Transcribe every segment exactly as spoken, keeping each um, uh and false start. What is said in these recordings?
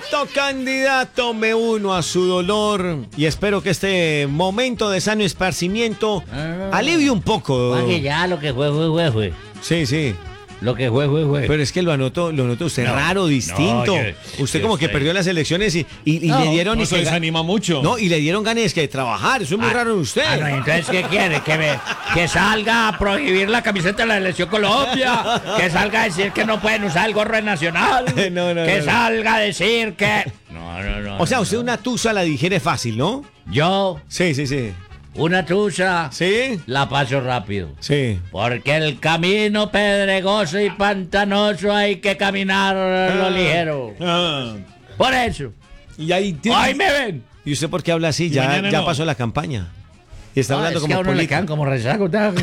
Candidato, candidato, me uno a su dolor y espero que este momento de sano esparcimiento alivie un poco. Juan, ya lo que fue, fue, fue, fue. Sí, sí. Lo que fue, fue, fue. Pero es que lo anotó, lo anotó usted No, raro, distinto. no, yo- usted yo como que estoy- perdió las elecciones y, y- y No, le dieron... No, y eso que ga- desanima mucho. No, y le dieron ganas de trabajar. Eso es muy Ah, raro en usted. Ah, no, entonces, ¿qué quiere? ¿Que, me- que salga a prohibir la camiseta de la Selección Colombia, que salga a decir que no pueden usar el gorro de Nacional, No, no, que no, no. salga a decir que... No, no, no. O sea, no, usted no. una tusa la digiere fácil, ¿no? Yo, Sí, sí, sí. una tusa, ¿Sí? la paso rápido. Sí. Porque el camino pedregoso y pantanoso hay que caminarlo ligero. Ah, Por eso, y ahí tiene- hoy me ven. ¿Y usted por qué habla así? Ya, mañana ya no. pasó la campaña. Y está No, hablando es que a como uno le político. quedan como rezago. tal.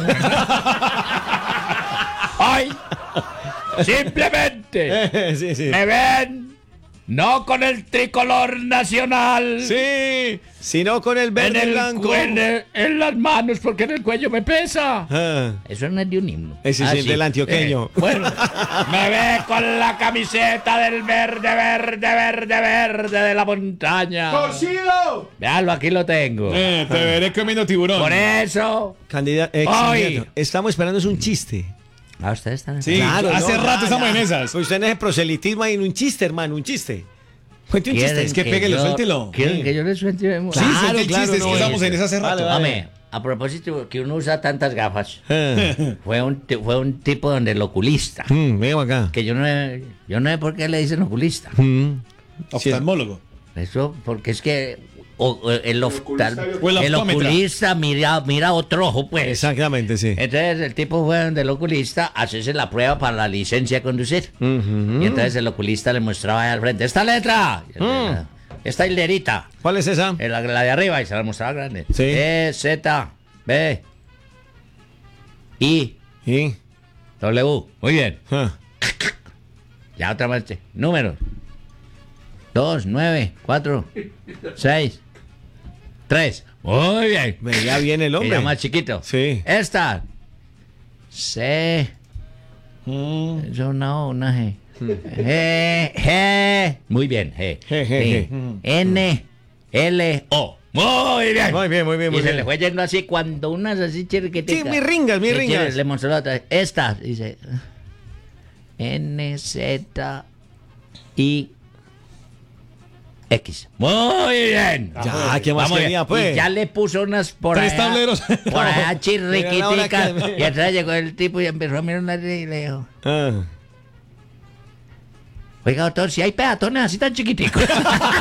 Hoy, simplemente, sí, sí. me ven no con el tricolor nacional Sí, sino con el en, verde y el, blanco. cu- en, el- en las manos porque en el cuello me pesa. Ah, Eso no es de un himno. ese es Ah, el sí. del antioqueño. Eh, bueno, me ve con la camiseta del verde, verde, verde, verde de la montaña. ¡Cocido! Veanlo, aquí lo tengo. Eh, te veré comiendo tiburón. Por eso. Candida- ex Hoy. candidato, estamos esperando es un chiste. Ah, ustedes están Sí, Claro, hace no, rato ya, estamos ya. en esas. Pues usted en ese proselitismo hay un chiste, hermano, un chiste. Cuente un chiste. Es que péguelo, yo- suéltelo. ¿Quieren Sí. que yo les suelte? Sí, Claro, suelta el claro, chiste, no, es que estamos oye. en esas hace rato. Vale, vale. Hombre, a propósito que uno usa tantas gafas, Ah, fue un, ti- fue un tipo donde el oculista, mm, venga acá. que yo no he- yo no sé por qué le dicen oculista. Mm. Oftalmólogo. Eso, porque es que o- o el, oftal- O el el optómetra. oculista mira, mira otro ojo, pues. Exactamente, sí. Entonces el tipo fue donde el oculista a hacerse la prueba para la licencia de conducir. Ujú. Y entonces el oculista le mostraba ahí al frente, esta letra, y él, Mm. esta hilerita, ¿Cuál es esa? eh, la, la de arriba, y se la mostraba grande. Sí. E, Z, B, I, Y, W. Muy bien. ah, Ya otra vez. Números. Dos, nueve, cuatro, seis, tres. Muy bien. veía bien el Y hombre. ya más chiquito. Sí. Esta. C. Mm. Yo no, una G. G. G. Muy bien. G. G, G, Sí. N. L. O. Muy bien. Muy bien, muy bien, Y muy se bien. le fue yendo así cuando unas así chiquiticas. Sí, mis ringas, mis Le quiere- ringas. Le mostró la otra. Esta. Dice. N, Z, I, X. Muy bien. Ya, ¿qué más Vamos bien. quería, pues? Y ya le puso unas por Tres allá, tableros. por allá Mira la hora chirriquiticas. que- Y atrás llegó el tipo y empezó a mirar una y le dijo, Ah. oiga, doctor, si hay peatones así tan chiquiticos.